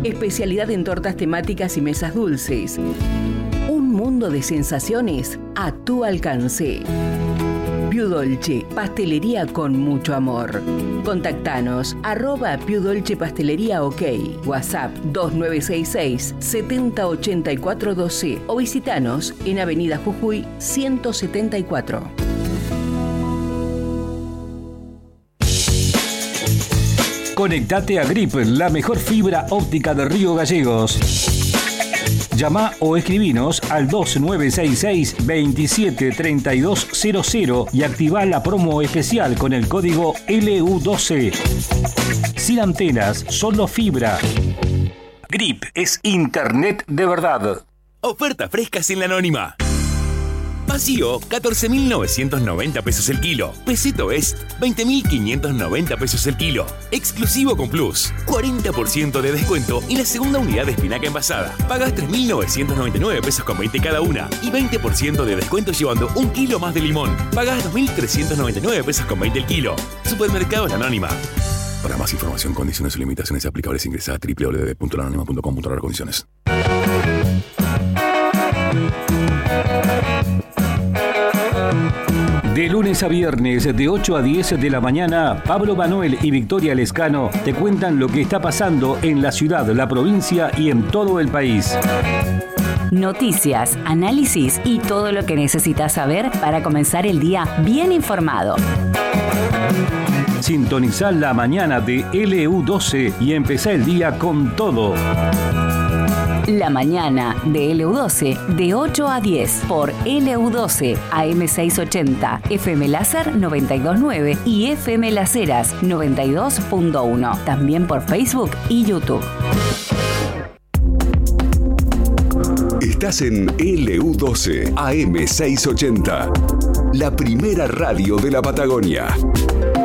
Especialidad en tortas temáticas y mesas dulces. Un mundo de sensaciones a tu alcance. Più Dolce, pastelería con mucho amor. Contactanos @Più Dolce Pastelería OK. WhatsApp 2966 708412 o visitanos en Avenida Jujuy 174. Conectate a Grip, la mejor fibra óptica de Río Gallegos. Llama o escribinos al 2966 273200 y activa la promo especial con el código LU12. Sin antenas, solo fibra. Grip es internet de verdad. Ofertas frescas en La Anónima. Vacío, 14.990 pesos el kilo. Peseto es 20.590 pesos el kilo. Exclusivo con Plus. 40% de descuento y la segunda unidad de espinaca envasada. Pagas 3.999 pesos con 20 cada una y 20% de descuento llevando un kilo más de limón. Pagas 2.399 pesos con 20 el kilo. Supermercados La Anónima. Para más información, condiciones y limitaciones aplicables, ingresa a www.lanonima.com.ar. Condiciones. De lunes a viernes, de 8 a 10 de la mañana, Pablo Manuel y Victoria Lescano te cuentan lo que está pasando en la ciudad, la provincia y en todo el país. Noticias, análisis y todo lo que necesitas saber para comenzar el día bien informado. Sintonizá la mañana de LU12 y empezá el día con todo. La mañana de LU12 de 8 a 10 por LU12 AM680, FM Láser 92.9 y FM Las Heras 92.1. También por Facebook y YouTube. Estás en LU12 AM680, la primera radio de la Patagonia.